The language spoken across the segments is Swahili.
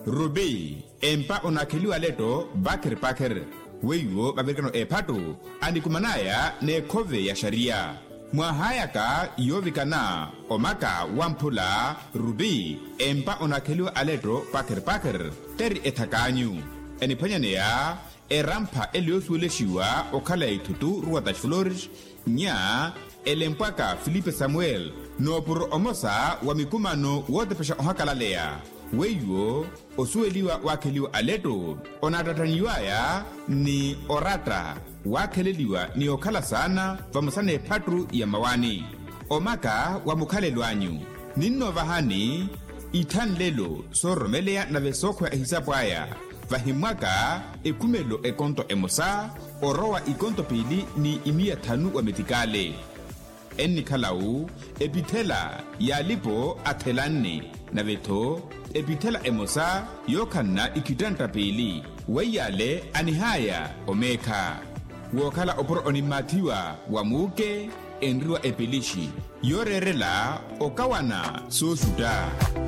Rubi empa onakiliwa leto bakir pakir weyo babirikano epatu andikumanaya ne kove ya sharia mwahayaka yovikana omaka wampula Rubi empa onakiliwa aleto bakir pakir teri etakanyu enipanyania erampa eliosueleshiwa okala itutu ruwatash flores nya elempaka Filipe Samuel no puro omosa wa mikumano wote pesha ohakalaleya weyo osueliwa wakeliwa aleto onatataniwaya ni orata wakeleliwa ni okala sana vamusane patru ya mawani omaka wa mukhalelwanyu ninno vahani ithan lelo soromelea na vesoko ya hisabu aya vahimwaka ekumelo ekonto emosa orowa ikonto pili ni imia thanu wa metikale enni khalau epithela yalipo athelani na vetho epithela emosa yokhanna ikitanta pili weyale anihaya omekha wokhala oporo onimathiwa wamuke enriwa epilishi yorerela okawana sosuta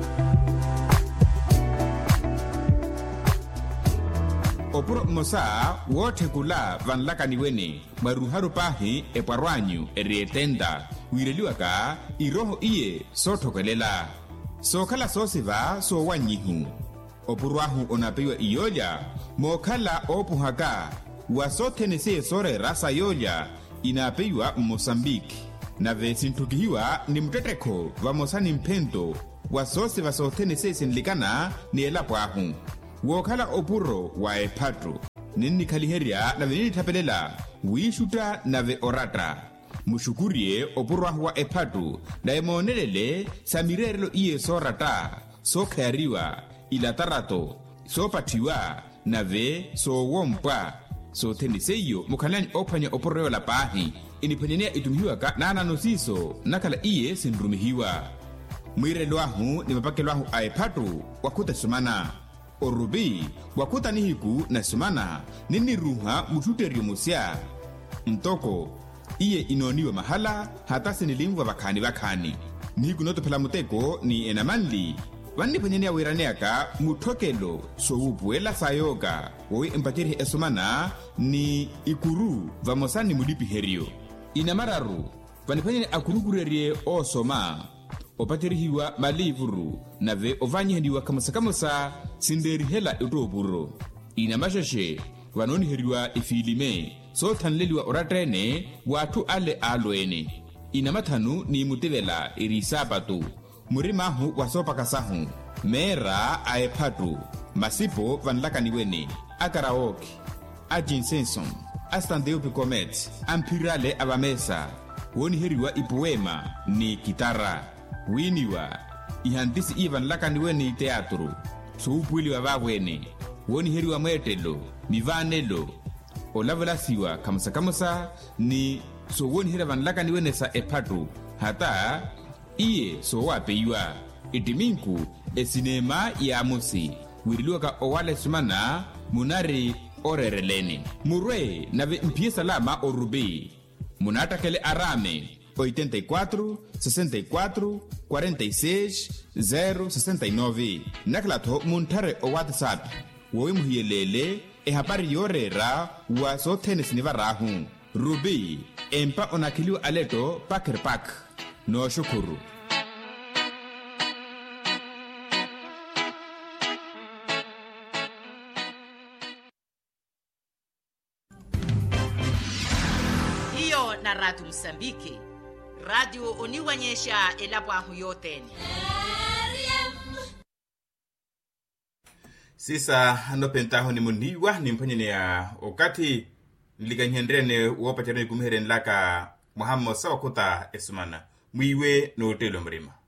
opuro mosa wote kula vanlakaniwene maruharu pahi eparwanyu erietenda wireliwaka iroho iye sothokelela sokhala sosiva sowanyihu opurwahu onapewa iyoya mokhala opuhaka wasothenese sore rasa yoya inapewa Mozambique na vesintukihiwa ni mtetekho vamosani mphento wasosiva sothenese sinlikana ni elapwahu wokhala opuro wa ephatru ninni khaliherya na venini thapelela wishuta na ve orata mushukurie opurwahu wa ephatru na emonelele samirerelo iye sorata sokhayariwa ilatarato sopathiwa na ve sowompwa sotheniseyo mukhalani ophwanya opurreo la pahi iniphwanyania itumihiwaka nananosiso nakhala iye sinrumihiwa mwirelwahu ni mapakelwahu a ephatru wakhuta sumana Rubi wakuta nihiku na sumana nini ruha mututerio musya mtoko iye inoniwa mahala hata sinilimwa bakhani nihiku noto pela muteko ni enamanli vanni phanyania wiraneaka muthokelo sovupuela sayoga wowi empatirihi esumana ni ikuru vamosani mulipiherio inamararu vanni phanyania akurukurerie osoma opatirihiwa malivuru nave ovanyihendiwa kamusa sinderihela utopuro inamashashe vanoniheriwa ifilime sothanleliwa oratene watu ale alwene inamathanu ni mutevela irisapatu murimahu wasopakasahu mera aephatu masipo vanlakaniwene akaraoke ajinsenson astandeupi comet ampirale avamesa woniheriwa ipoema ni kitara winiwa ihandisi ivan lakaniweni teatro soupwiliwa vavwene woniheriwa mwetelo mivanelo olavelasiwa kamusa ni sowonihera vanlakaniwene sa ephatru hata iye sowapeiwa itiminku esinema ya musi wiriliwaka owale sumana munari orerelene murwe nave mpie salama o Rubi munatakele arame 84 64 46 069 naklatho munthare o WhatsApp wowi muhiyelele ehapari yorera wa sothenesi nivarahu Rubi empa onakhiliwa aleto pakir pak no shukuru iyo na Radio Msambiki radio uniwanyesha elapwahu yotene sisa nopentaho ni muniwa ni mpanyene ya okati nlikanyhendrene wopacharani kumhereni laka Muhammad sawakuta esumana mwiwe no telo mrima